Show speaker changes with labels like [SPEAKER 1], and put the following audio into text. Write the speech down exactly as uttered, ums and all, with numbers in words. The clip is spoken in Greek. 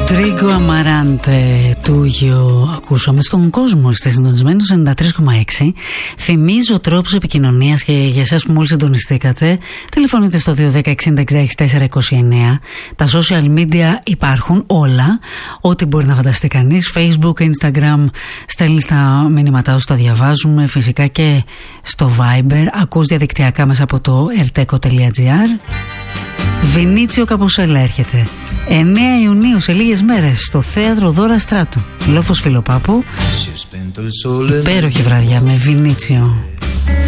[SPEAKER 1] Ροντρίγκο Αμαράντε, Τούγιο, ακούσαμε στον κόσμο. Είστε συντονισμένοι στους ενενήντα τρία κόμμα έξι. Θυμίζω τρόπους επικοινωνίας και για εσάς που μόλις συντονιστήκατε, τηλεφωνείτε στο δύο ένα μηδέν εξήντα εξήντα εξήντα τέσσερα είκοσι εννέα. Τα social media υπάρχουν όλα, ό,τι μπορεί να φανταστεί κανείς. Facebook, Instagram, στέλνεις τα μηνύματά σου, τα διαβάζουμε. Φυσικά και στο Viber, ακούς διαδικτυακά μέσα από το ερτέκο τελεία τζι άρ. Βινίτσιο Καποσέλα έρχεται εννέα Ιουνίου, σε λίγες μέρες, στο θέατρο Δώρα Στράτου. Λόφος Φιλοπάπου. Υπέροχη βραδιά με Βινίτσιο.